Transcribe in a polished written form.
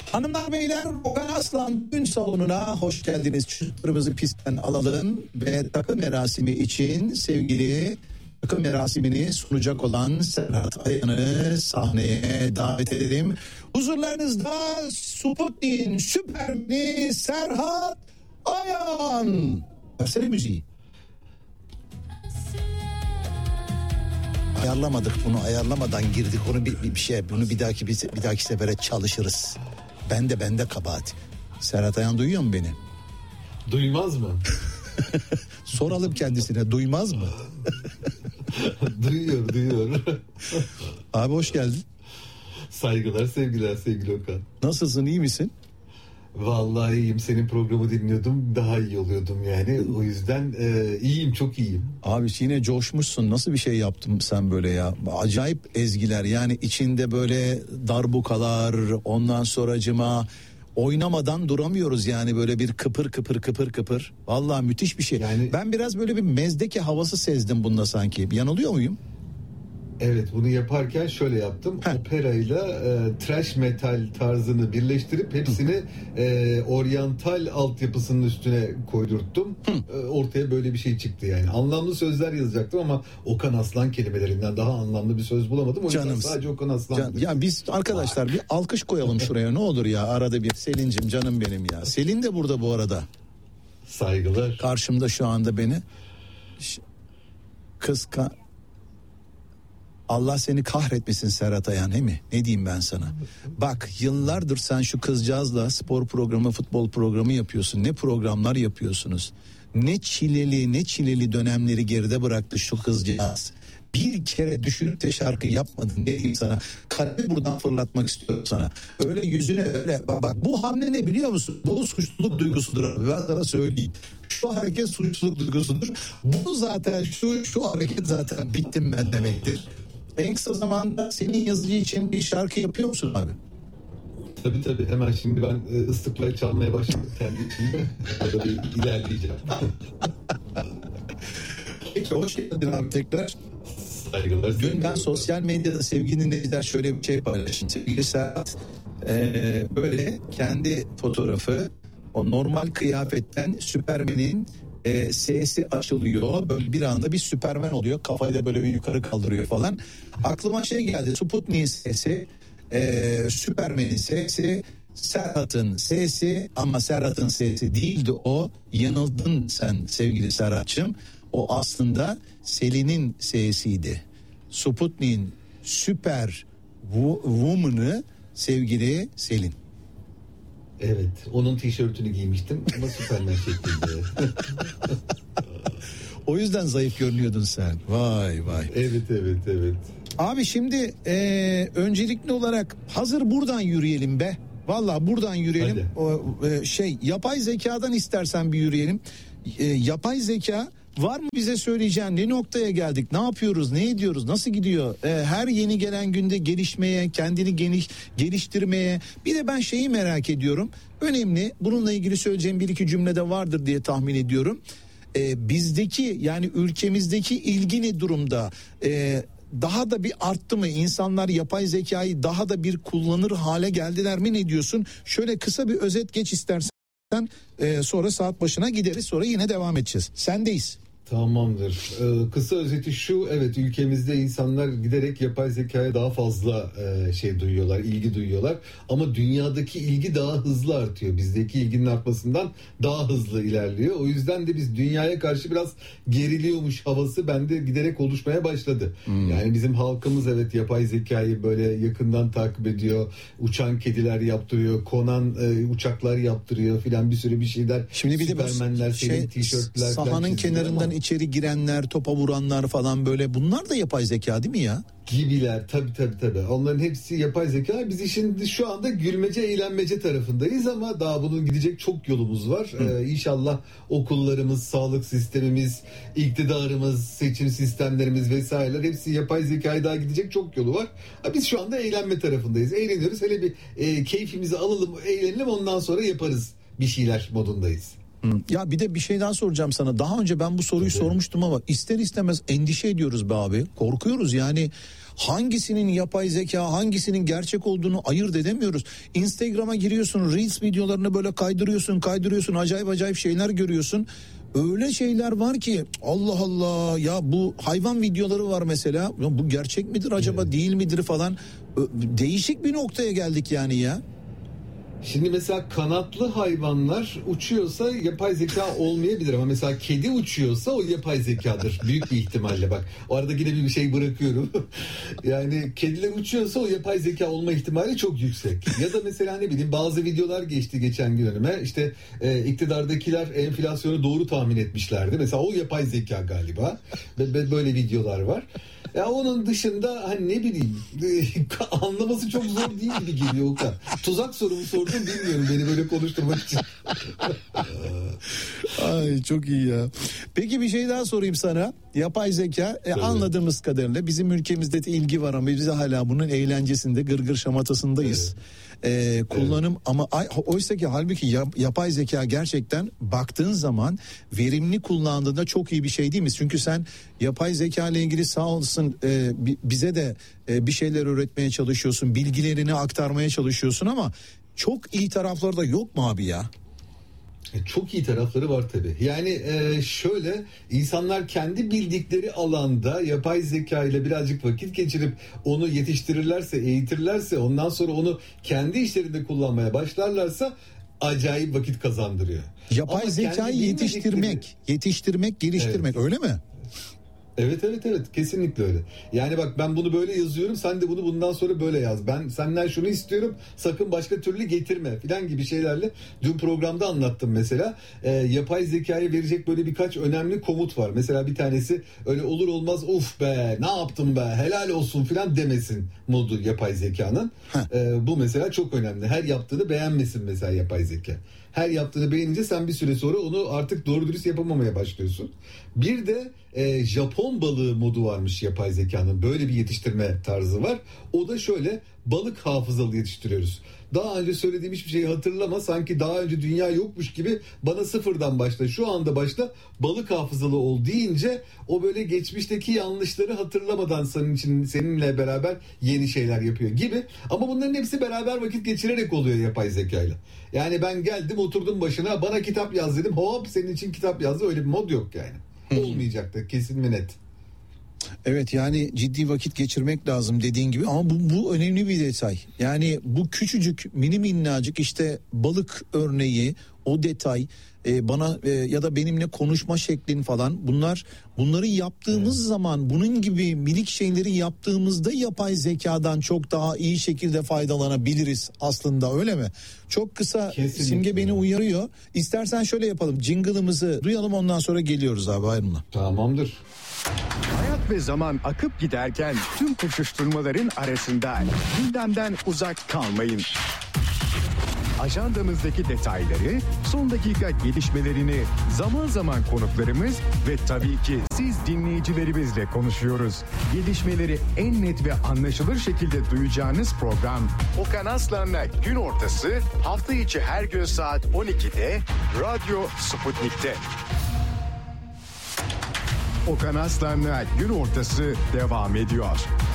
Hanımlar beyler, Okan Aslan düğün salonuna hoş geldiniz. Çocuklarımızı pistten alalım ve takım merasimi için sevgili takım merasimini sunacak olan Serhat Ayan'ı sahneye davet edelim. Huzurlarınızda Sputnik'in süpermeni Serhat Ayan. Versene müziği. Ayarlamadık bunu, ayarlamadan girdik. Onu bir şey, bunu bir dahaki sefere çalışırız. Bende kabahat. Serhat Ayan duyuyor mu beni? Duymaz mı? Soralım kendisine, duymaz mı? Duyuyor. Abi hoş geldin. Saygılar, sevgiler sevgili Okan. Nasılsın, iyi misin? Vallahi iyiyim, senin programı dinliyordum, daha iyi oluyordum yani. O yüzden iyiyim, çok iyiyim. Abi yine coşmuşsun, nasıl bir şey yaptın sen böyle ya? Acayip ezgiler, yani içinde böyle darbukalar, ondan sonracıma oynamadan duramıyoruz yani, böyle bir kıpır. Vallahi müthiş bir şey. Yani, ben biraz böyle bir Mezdeke havası sezdim bunda sanki. Yanılıyor muyum? Evet, bunu yaparken şöyle yaptım. Operayla thrash metal tarzını birleştirip hepsini oryantal altyapısının üstüne koydurttum. Ortaya böyle bir şey çıktı yani. Anlamlı sözler yazacaktım ama Okan Aslan kelimelerinden daha anlamlı bir söz bulamadım. O yüzden sadece Okan Aslan. Ya biz arkadaşlar bir alkış koyalım şuraya, ne olur ya, arada bir. Selin'cim canım benim ya. Selin de burada bu arada. Saygılar. Karşımda şu anda beni. Allah seni kahretmesin Serhat Ayan, he mi? Ne diyeyim ben sana? Bak, yıllardır sen şu kızcağızla spor programı, futbol programı yapıyorsun. Ne programlar yapıyorsunuz? Ne çileli dönemleri geride bıraktı şu kızcağız. Bir kere düşünüp de şarkı yapmadın, ne diyeyim sana? Kalbi buradan fırlatmak istiyorum sana. Öyle yüzüne öyle bak, bu hamle ne biliyor musun? Bu suçluluk duygusudur. Ben sana söyleyeyim. Şu hareket suçluluk duygusudur. Bu zaten şu hareket zaten bittim ben demektir. En kısa zamanda senin yazıcı için bir şarkı yapıyor musun abi? Tabii hemen şimdi ben ıslıkla çalmaya başladım kendi içimde. Orada bir ilerleyeceğim. Peki, hoş geldin abi tekrar. Saygılar. Dün ben sosyal medyada sevgili dinleyiciler şöyle bir şey paylaştım. Sevgili Serhat böyle kendi fotoğrafı, o normal kıyafetten Süpermen'in sesi açılıyor. Böyle bir anda bir Süpermen oluyor. Kafayı da böyle bir yukarı kaldırıyor falan. Aklıma şey geldi. Sputnik'in sesi, Süpermen'in sesi, Serhat'ın sesi, ama Serhat'ın sesi değildi o. Yanıldın sen sevgili Serhat'cığım. O aslında Selin'in sesiydi. Sputnik'in süper woman'ı sevgili Selin. Evet, onun tişörtünü giymiştim ama Süpermen şeklinde. O yüzden zayıf görünüyordun sen. Vay. Evet. Abi şimdi öncelikli olarak hazır buradan yürüyelim be. Vallahi buradan yürüyelim. Yapay zekadan istersen bir yürüyelim. Yapay zeka var mı bize söyleyeceğin, ne noktaya geldik, ne yapıyoruz, ne ediyoruz, nasıl gidiyor? Her yeni gelen günde gelişmeye, kendini geliştirmeye. Bir de ben şeyi merak ediyorum. Önemli, bununla ilgili söyleyeceğim bir iki cümlede vardır diye tahmin ediyorum. Bizdeki, yani ülkemizdeki ilgi ne durumda? Daha da bir arttı mı? İnsanlar yapay zekayı daha da bir kullanır hale geldiler mi? Ne diyorsun? Şöyle kısa bir özet geç istersen. Sonra saat başına gideriz, sonra yine devam edeceğiz. Sendeyiz. Tamamdır. Kısa özeti şu: evet, ülkemizde insanlar giderek yapay zekaya daha fazla ilgi duyuyorlar. Ama dünyadaki ilgi daha hızlı artıyor. Bizdeki ilginin artmasından daha hızlı ilerliyor. O yüzden de biz dünyaya karşı biraz geriliyormuş havası bende giderek oluşmaya başladı. Yani bizim halkımız evet yapay zekayı böyle yakından takip ediyor. Uçan kediler yaptırıyor, konan uçaklar yaptırıyor filan, bir sürü bir şeyler. Şimdi bir Süpermenler, senin tişörtler, sahanın kenarından içeri girenler, topa vuranlar falan, böyle bunlar da yapay zeka değil mi ya? Gibiler tabii. Onların hepsi yapay zeka. Biz işin şu anda gülmece, eğlenmece tarafındayız ama daha bunun gidecek çok yolumuz var. İnşallah okullarımız, sağlık sistemimiz, iktidarımız, seçim sistemlerimiz vesaireler hepsi yapay zekaya daha gidecek çok yolu var. Biz şu anda eğlenme tarafındayız. Eğleniyoruz. Hele bir keyfimizi alalım, eğlenelim, ondan sonra yaparız bir şeyler modundayız. Ya bir de bir şey daha soracağım sana. Daha önce ben bu soruyu sormuştum ama ister istemez endişe ediyoruz be abi. Korkuyoruz yani. Hangisinin yapay zeka, hangisinin gerçek olduğunu ayırt edemiyoruz. Instagram'a giriyorsun, Reels videolarını böyle kaydırıyorsun, acayip şeyler görüyorsun. Öyle şeyler var ki Allah Allah, ya bu hayvan videoları var mesela. Ya bu gerçek midir acaba, değil midir falan. Değişik bir noktaya geldik yani ya. Şimdi mesela kanatlı hayvanlar uçuyorsa yapay zeka olmayabilir ama mesela kedi uçuyorsa o yapay zekadır. Büyük bir ihtimalle bak. O arada yine bir şey bırakıyorum. Yani kediler uçuyorsa o yapay zeka olma ihtimali çok yüksek. Ya da mesela ne bileyim bazı videolar geçti geçen gün önüme. İşte iktidardakiler enflasyonu doğru tahmin etmişlerdi. Mesela o yapay zeka galiba. Böyle videolar var. Ya onun dışında hani ne bileyim anlaması çok zor değil gibi geliyor Okan. Tuzak sorumu sordum bilmiyorum beni böyle konuşturmak için. Ay çok iyi ya. Peki bir şey daha sorayım sana. Yapay zeka anladığımız kadarıyla bizim ülkemizde de ilgi var ama biz hala bunun eğlencesinde, gırgır şamatasındayız. Kullanım ama oysa ki halbuki yapay zeka gerçekten baktığın zaman verimli kullandığında çok iyi bir şey değil mi? Çünkü sen yapay zeka ile ilgili sağ olsun bize de bir şeyler öğretmeye çalışıyorsun, bilgilerini aktarmaya çalışıyorsun ama çok iyi tarafları da yok mu abi ya? Çok iyi tarafları var tabii. Yani şöyle insanlar kendi bildikleri alanda yapay zeka ile birazcık vakit geçirip onu yetiştirirlerse, eğitirlerse ondan sonra onu kendi işlerinde kullanmaya başlarlarsa acayip vakit kazandırıyor. Yapay zekayı yetiştirmek, geliştirmek öyle mi? Evet kesinlikle öyle. Yani bak ben bunu böyle yazıyorum, sen de bunu bundan sonra böyle yaz. Ben senden şunu istiyorum, sakın başka türlü getirme filan gibi şeylerle dün programda anlattım mesela. Yapay zekaya verecek böyle birkaç önemli komut var. Mesela bir tanesi öyle olur olmaz uf be ne yaptım be helal olsun filan demesin modu yapay zekanın. Bu mesela çok önemli. Her yaptığını beğenmesin mesela yapay zeka. Her yaptığını beğenince sen bir süre sonra onu artık doğru dürüst yapamamaya başlıyorsun. Bir de Japon balığı modu varmış yapay zekanın. Böyle bir yetiştirme tarzı var. O da şöyle, balık hafızalı yetiştiriyoruz. Daha önce söylediğim hiçbir şeyi hatırlama, sanki daha önce dünya yokmuş gibi bana sıfırdan başla, şu anda başla, balık hafızalı ol deyince o böyle geçmişteki yanlışları hatırlamadan seninle beraber yeni şeyler yapıyor gibi. Ama bunların hepsi beraber vakit geçirerek oluyor yapay zekayla. Yani ben geldim oturdum başına, bana kitap yaz dedim, hop senin için kitap yazdı, öyle bir mod yok yani. Olmayacaktı kesin mi net. Evet yani ciddi vakit geçirmek lazım dediğin gibi ama bu önemli bir detay. Yani bu küçücük minnacık işte balık örneği, o detay bana ya da benimle konuşma şeklin falan, bunları yaptığımız zaman, bunun gibi minik şeyleri yaptığımızda yapay zekadan çok daha iyi şekilde faydalanabiliriz aslında, öyle mi? Çok kısa. Kesinlikle. Simge beni uyarıyor. İstersen şöyle yapalım, jingle'ımızı duyalım, ondan sonra geliyoruz abi, ayrılma. Tamamdır. Hayat ve zaman akıp giderken tüm koşuşturmaların arasında gündemden uzak kalmayın. Ajandamızdaki detayları, son dakika gelişmelerini, zaman zaman konuklarımız ve tabii ki siz dinleyicilerimizle konuşuyoruz. Gelişmeleri en net ve anlaşılır şekilde duyacağınız program Okan Aslan'la Gün Ortası, hafta içi her gün saat 12'de Radyo Sputnik'te. Okan Aslan'la Gün Ortası devam ediyor.